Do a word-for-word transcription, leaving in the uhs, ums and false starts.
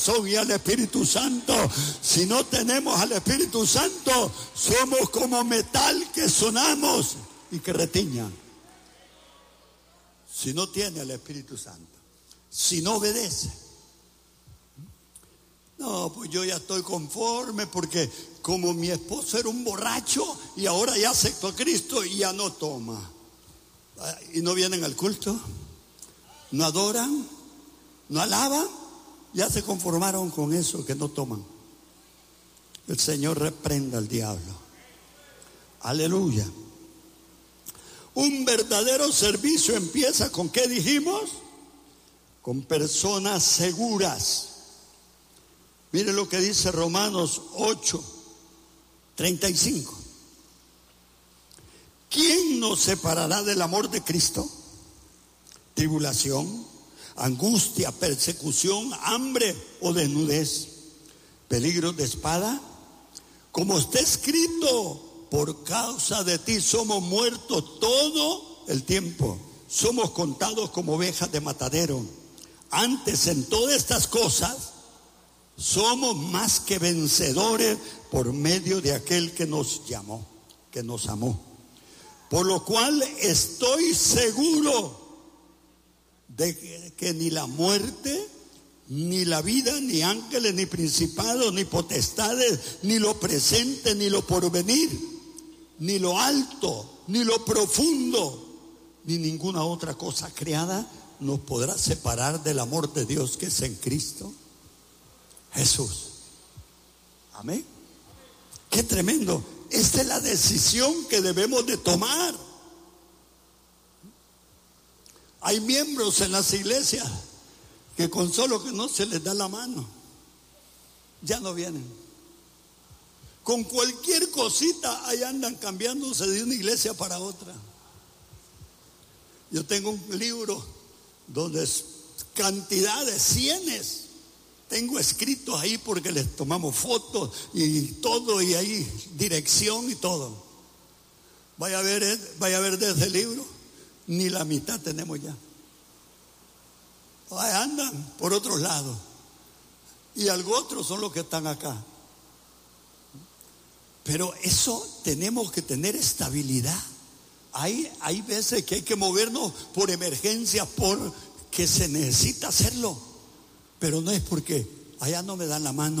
y al Espíritu Santo. Si no tenemos al Espíritu Santo, somos como metal que sonamos y que retiña. Si no tiene al Espíritu Santo, si no obedece, no, pues yo ya estoy conforme porque como mi esposo era un borracho y ahora ya aceptó a Cristo y ya no toma. Y no vienen al culto, no adoran, no alaban, ya se conformaron con eso que no toman. El Señor reprenda al diablo. Aleluya. Un verdadero servicio empieza con ¿qué dijimos? Con personas seguras. Mire lo que dice Romanos ocho, treinta y cinco. ¿Quién nos separará del amor de Cristo? Tribulación, angustia, persecución, hambre o desnudez, peligro de espada. Como está escrito, por causa de ti somos muertos todo el tiempo. Somos contados como ovejas de matadero. Antes, en todas estas cosas, somos más que vencedores por medio de aquel que nos llamó, que nos amó. Por lo cual estoy seguro de que, que ni la muerte, ni la vida, ni ángeles, ni principados, ni potestades, ni lo presente, ni lo porvenir, ni lo alto, ni lo profundo, ni ninguna otra cosa creada nos podrá separar del amor de Dios que es en Cristo Jesús. Amén. Qué tremendo. Esta es la decisión que debemos de tomar. Hay miembros en las iglesias que con solo que no se les da la mano, ya no vienen. Con cualquier cosita ahí andan cambiándose de una iglesia para otra. Yo tengo un libro donde es cantidades, cienes. Tengo escritos ahí porque les tomamos fotos y todo, y ahí dirección y todo. Vaya a ver, vaya a ver desde el libro, ni la mitad tenemos ya. Ahí andan por otros lados. Y algo otros son los que están acá. Pero eso tenemos que tener estabilidad. Hay, hay veces que hay que movernos por emergencia, porque se necesita hacerlo. Pero no es porque allá no me dan la mano.